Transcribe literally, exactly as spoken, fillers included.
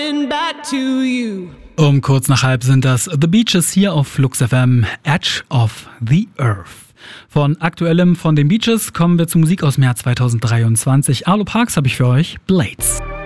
Back to you. Um kurz nach halb sind das The Beaches hier auf Flux F M, Edge of the Earth. Von aktuellem von den Beaches kommen wir zu Musik aus dem Jahr zweitausenddreiundzwanzig. Arlo Parks habe ich für euch, Blades.